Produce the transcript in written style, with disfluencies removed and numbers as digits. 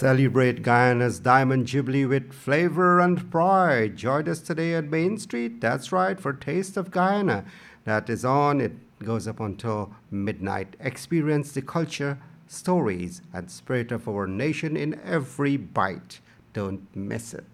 Celebrate Guyana's Diamond Jubilee with flavor and pride. Join us today at Main Street. That's right, for Taste of Guyana. That is on. It goes up until midnight. Experience the culture, stories, and spirit of our nation in every bite. Don't miss it.